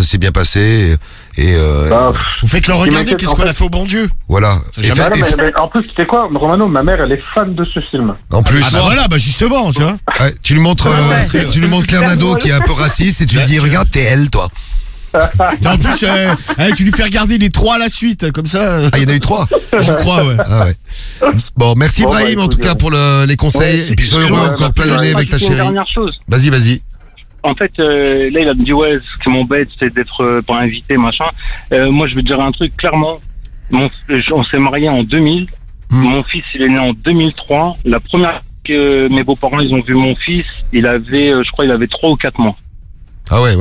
s'est bien passé. Vous faites leur regarder qu'est-ce qu'on a fait au bon Dieu. Voilà. Mais en plus, tu sais quoi, Romano, ma mère, elle est fan de ce film. En plus. Ah bah voilà, bah justement, tu vois. Ouais, tu lui montres Claire Nadeau qui est un peu raciste et tu lui dis regarde, t'es elle, toi. Et en plus, tu lui fais regarder les 3 à la suite, comme ça. Ah, il y en a eu 3. Je crois, ouais. Ah ouais. Bon, merci Brahim en tout cas pour les conseils. Et puis sois heureux encore plein d'années avec ta chérie. Une dernière chose. Vas-y. En fait, là, il a me dit, ouais, ce qui m'embête, c'est d'être pas invité, machin. Moi, je vais te dire un truc, clairement. On s'est mariés en 2000. Mon fils, il est né en 2003. La première fois que mes beaux-parents, ils ont vu mon fils, je crois, il avait 3 ou 4 mois. Ah ouais.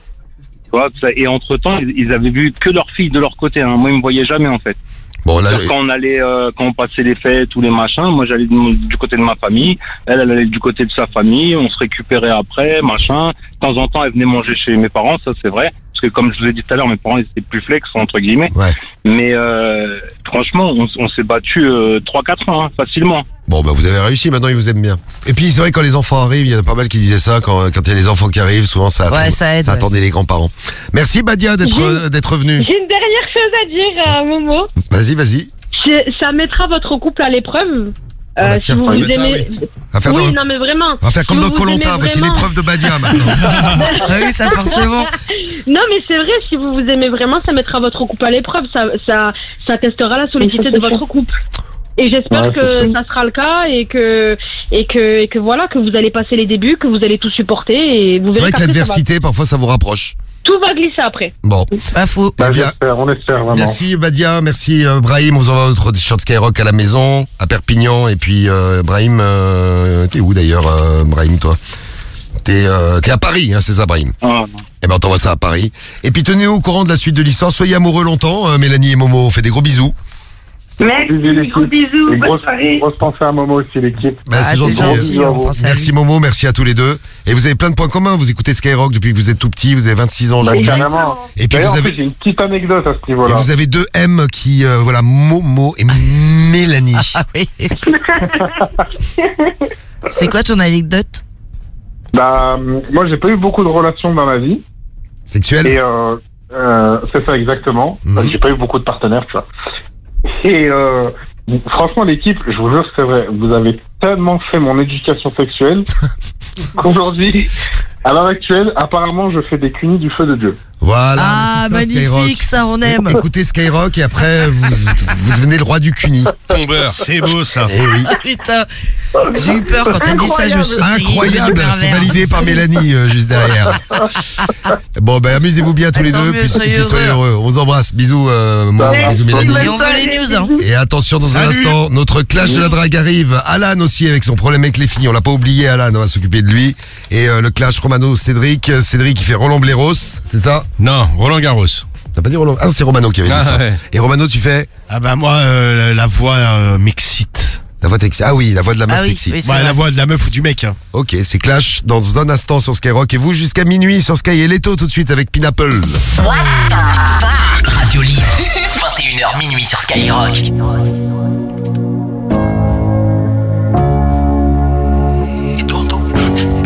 Et entre-temps, ils avaient vu que leur fille de leur côté. Hein. Moi, ils me voyaient jamais, en fait. Bon, là, quand on passait les fêtes, tous les machins, moi, j'allais du côté de ma famille. Elle allait du côté de sa famille. On se récupérait après, machin. De temps en temps, elle venait manger chez mes parents, ça, c'est vrai. Parce que, comme je vous ai dit tout à l'heure, mes parents, ils étaient plus flex, entre guillemets. Ouais. Mais, franchement, on s'est battu 3-4 ans, hein, facilement. Bon, bah vous avez réussi, maintenant ils vous aiment bien. Et puis c'est vrai, quand les enfants arrivent, il y en a pas mal qui disaient ça, quand il y a les enfants qui arrivent, souvent ça attendait les grands-parents. Merci Badia d'être venu. J'ai une dernière chose à dire, Momo. Vas-y. Ça mettra votre couple à l'épreuve. Tiens, si vous vous aimez... non mais vraiment. On va faire comme dans Koh-Lanta, voici l'épreuve de Badia maintenant. Oui, ça forcément. Non mais c'est vrai, si vous vous aimez vraiment, ça mettra votre couple à l'épreuve. Ça testera la solidité de votre couple. Et j'espère que ça sera le cas et que voilà, que vous allez passer les débuts, que vous allez tout supporter et vous verrez. C'est vrai que l'adversité, parfois, ça vous rapproche. Tout va glisser après. Bon. Pas faux. On espère vraiment. Merci Badia, merci Brahim. On vous envoie notre t-shirt Skyrock à la maison, à Perpignan. Et puis Brahim, t'es où d'ailleurs, Brahim, toi? T'es à Paris, hein, c'est ça, Brahim? Ah, Eh ben, on t'envoie ça à Paris. Et puis tenez-nous au courant de la suite de l'histoire. Soyez amoureux longtemps, Mélanie et Momo. On fait des gros bisous. Merci, gros bisous, bonne soirée. Grosse pensée à Momo aussi, l'équipe. C'est gentil. Merci Momo, merci à tous les deux. Et vous avez plein de points communs. Vous écoutez Skyrock depuis que vous êtes tout petit. Vous avez 26 ans aujourd'hui. Et puis j'ai une petite anecdote à ce niveau-là. Et vous avez 2 M qui, Momo et Mélanie. Ah oui. C'est quoi ton anecdote? Moi, j'ai pas eu beaucoup de relations dans ma vie. Sexuelles? Et c'est ça exactement. J'ai pas eu beaucoup de partenaires, tu vois. Et franchement, l'équipe, je vous jure que c'est vrai, vous avez tellement fait mon éducation sexuelle qu'aujourd'hui, à l'heure actuelle, apparemment, je fais des cunis du feu de Dieu. Voilà. Ah, ça, magnifique, Skyrock. ça, on aime. Écoutez Skyrock et après, vous devenez le roi du cuni. Tombeur. C'est beau, ça. Eh oui. Putain, j'ai eu peur quand t'as dit ça, je me suis dit, incroyable, c'est validé par Mélanie juste derrière. Bon, amusez-vous bien tous les deux, puis soyez heureux. On vous embrasse. Bisous, bisous Mélanie. Et on veut les news, hein. Et attention, dans un instant, notre clash de la drague arrive. Alan aussi, avec son problème avec les filles. On l'a pas oublié, Alan, on va s'occuper de lui. Et le clash Romano-Cédric. Cédric, il fait Roland Blairos, c'est ça? Non, Roland Garros. T'as pas dit Roland? Ah, c'est Romano qui avait dit ça. Ouais. Et Romano, tu fais? Ah bah moi, la voix m'excite. La voix t'excite. Ah oui, la voix de la meuf t'excite. Oui, La voix de la meuf ou du mec. Hein. Ok, c'est Clash dans un instant sur Skyrock. Et vous jusqu'à minuit sur Sky et Leto tout de suite avec Pineapple. What the fuck Radio Libre, 21h minuit sur Skyrock.